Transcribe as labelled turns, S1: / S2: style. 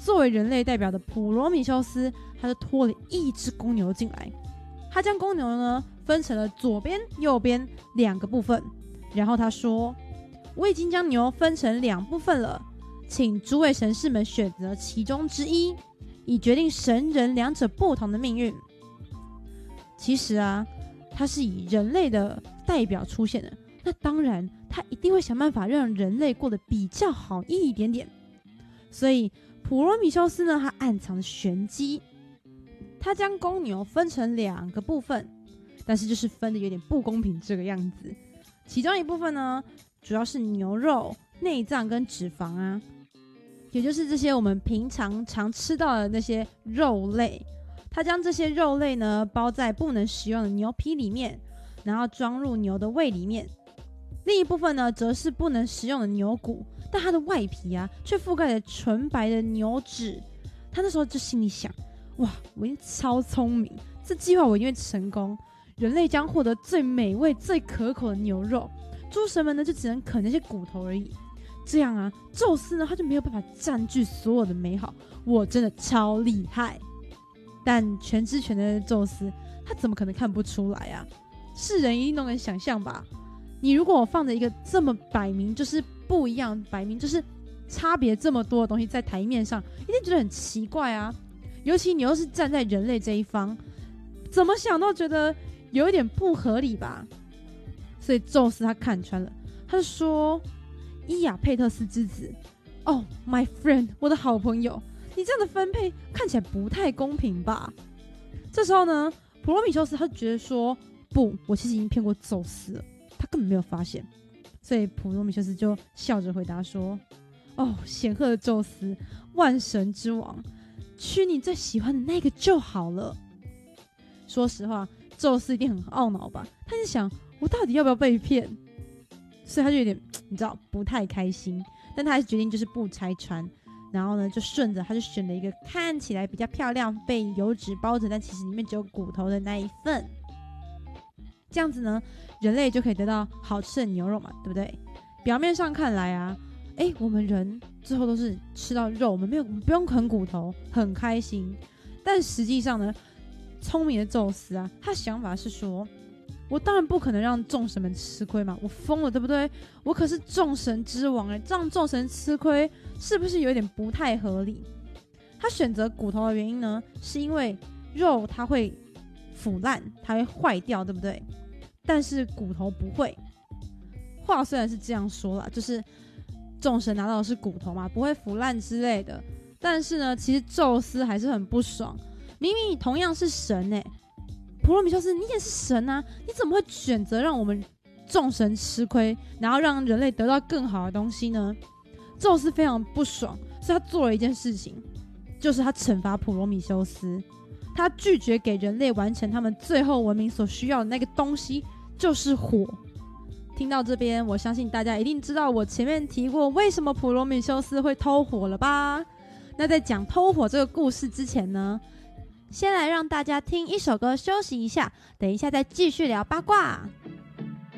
S1: 作为人类代表的普罗米修斯，他就拖了一只公牛进来。他将公牛呢分成了左边、右边2个部分，然后他说：“我已经将牛分成2部分了，请诸位神士们选择其中之一，以决定神人2者不同的命运。”其实啊，他是以人类的代表出现的，那当然他一定会想办法让人类过得比较好一点点。所以普罗米修斯呢，他暗藏玄机，他将公牛分成2个部分，但是就是分的有点不公平这个样子。其中一部分呢，主要是牛肉、内脏跟脂肪啊，也就是这些我们平常常吃到的那些肉类。他将这些肉类呢包在不能食用的牛皮里面，然后装入牛的胃里面。另一部分呢，则是不能食用的牛骨，但它的外皮啊却覆盖着纯白的牛脂。他那时候就心里想：哇，我一定超聪明，这计划我一定会成功。人类将获得最美味、最可口的牛肉，诸神们呢就只能啃那些骨头而已。这样啊，宙斯呢他就没有办法占据所有的美好。我真的超厉害！但全知全能的宙斯，他怎么可能看不出来啊？世人一定都能想象吧？你如果放着一个这么摆明就是不一样、摆明就是差别这么多的东西在台面上，一定觉得很奇怪啊！尤其你又是站在人类这一方，怎么想都觉得有一点不合理吧？所以宙斯他看穿了，他就说：“伊亚佩特斯之子，哦 ，my friend， 我的好朋友。”你这样的分配看起来不太公平吧？这时候呢，普罗米修斯他就觉得说：“不，我其实已经骗过宙斯了，他根本没有发现。”所以普罗米修斯就笑着回答说：“哦，显赫的宙斯，万神之王，取你最喜欢的那个就好了。”说实话，宙斯一定很懊恼吧？他就想：我到底要不要被骗？所以他就有点你知道不太开心，但他还是决定就是不拆穿。然后呢，就顺着他就选了一个看起来比较漂亮、被油脂包着，但其实里面只有骨头的那一份。这样子呢，人类就可以得到好吃的牛肉嘛，对不对？表面上看来啊，我们人最后都是吃到肉，我们不用啃骨头，很开心。但实际上呢，聪明的宙斯啊，他想法是说：我当然不可能让众神们吃亏嘛，我疯了对不对？我可是众神之王让众神吃亏，是不是有点不太合理？他选择骨头的原因呢，是因为肉它会腐烂，它会坏掉，对不对？但是骨头不会。话虽然是这样说啦，就是众神拿到的是骨头嘛，不会腐烂之类的。但是呢，其实宙斯还是很不爽，明明你同样是神普罗米修斯，你也是神啊，你怎么会选择让我们众神吃亏，然后让人类得到更好的东西呢？宙斯非常不爽，所以他做了一件事情，就是他惩罚普罗米修斯，他拒绝给人类完成他们最后文明所需要的那个东西，就是火。听到这边，我相信大家一定知道我前面提过为什么普罗米修斯会偷火了吧？那在讲偷火这个故事之前呢，先来让大家听一首歌休息一下，等一下再继续聊八卦。